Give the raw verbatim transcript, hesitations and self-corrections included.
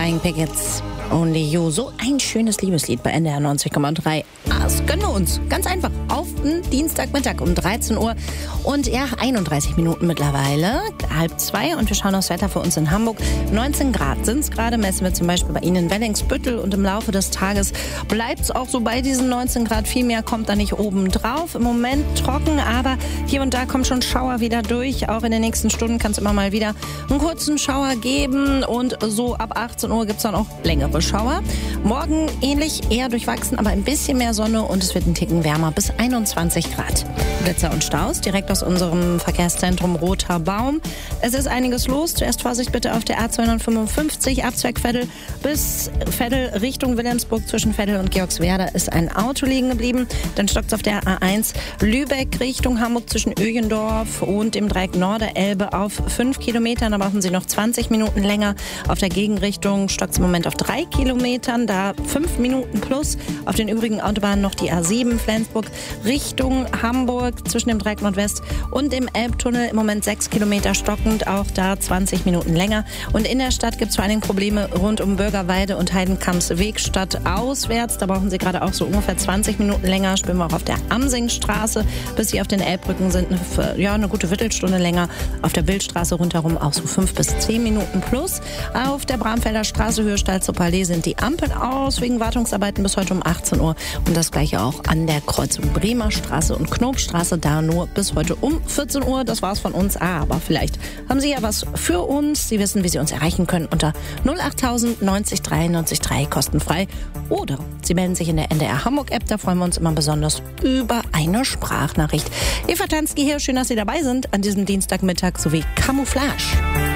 Flying Pickets, Only You. So ein schönes Liebeslied bei N D R neunzig Komma drei. Das gönnen wir uns. Ganz einfach. Auf den Dienstagmittag um dreizehn Uhr. Und ja, einunddreißig Minuten mittlerweile. Halb zwei. Und wir schauen aufs Wetter für uns in Hamburg. neunzehn Grad sind es gerade. Messen wir zum Beispiel bei Ihnen in Wellingsbüttel. Und im Laufe des Tages bleibt es auch so bei diesen neunzehn Grad. Viel mehr kommt da nicht oben drauf. Im Moment trocken, aber hier und da kommen schon Schauer wieder durch. Auch in den nächsten Stunden kann es immer mal wieder einen kurzen Schauer geben. Und so ab achtzehn Uhr gibt es dann auch längere Schauer. Morgen ähnlich, eher durchwachsen, aber ein bisschen mehr Sonne und es wird ein Ticken wärmer bis einundzwanzig Grad. Blitzer und Staus direkt aus unserem Verkehrszentrum Roter Baum. Es ist einiges los. Zuerst Vorsicht bitte auf der A zweihundertfünfundfünfzig ab Zweckveddel bis Veddel Richtung Wilhelmsburg. Zwischen Veddel und Georgswerda ist ein Auto liegen geblieben. Dann stockt es auf der A eins Lübeck Richtung Hamburg zwischen Öjendorf und dem Dreieck Norderelbe auf fünf Kilometern. Da brauchen Sie noch zwanzig Minuten länger. Auf der Gegenrichtung stockt es im Moment auf drei Kilometern. Da fünf Minuten plus. Auf den übrigen Autobahnen noch die A sieben Flensburg Richtung Hamburg zwischen dem Dreieck Nordwest und dem Elbtunnel. Im Moment sechs Kilometer stockend. Auch da zwanzig Minuten länger. Und in der Stadt gibt es vor allen Dingen Probleme rund um Bürgerweide und Heidenkamms Wegstadt auswärts. Da brauchen Sie gerade auch so ungefähr zwanzig Minuten länger. Spielen wir auch auf der Amsingstraße, bis Sie auf den Elbbrücken sind. Eine, ja, eine gute Viertelstunde länger. Auf der Bildstraße rundherum auch so fünf bis zehn Minuten plus. Auf der Bramfelder Straße Höhe Steil zur Palais sind die Ampeln aus wegen Wartungsarbeiten bis heute um achtzehn Uhr. Und das gleiche auch an der Kreuzung Bremer Straße und Knobstraße, da nur bis heute um vierzehn Uhr. Das war's von uns. Ah, aber vielleicht haben Sie ja was für uns. Sie wissen, wie Sie uns erreichen können unter null achttausend neunzig drei neunzig drei kostenfrei. Oder Sie melden sich in der N D R Hamburg App. Da freuen wir uns immer besonders über eine Sprachnachricht. Eva Tansky hier. Schön, dass Sie dabei sind an diesem Dienstagmittag sowie Camouflage.